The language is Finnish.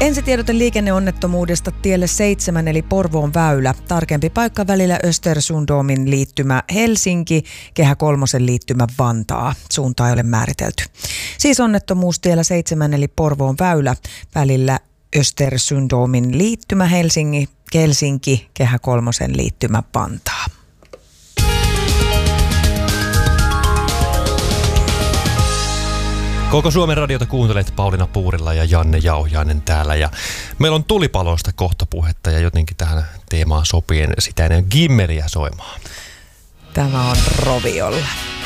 Ensitiedote liikenneonnettomuudesta tielle 7 eli Porvoon väylä. Tarkempi paikka välillä Östersundomin liittymä Helsinki, Kehä Kolmosen liittymä Vantaa. Suuntaa ei ole määritelty. Siis onnettomuus tiellä 7 eli Porvoon väylä välillä Östersundomin liittymä Helsinki, Kehä Kolmosen liittymä Vantaa. Koko Suomen radiota kuuntelet Pauliina Puurila ja Janne Jauhiainen täällä. Ja meillä on tulipaloista kohta puhetta ja jotenkin tähän teemaan sopien sitä ennen Gimmeliä soimaan. Tämä on Roviolla.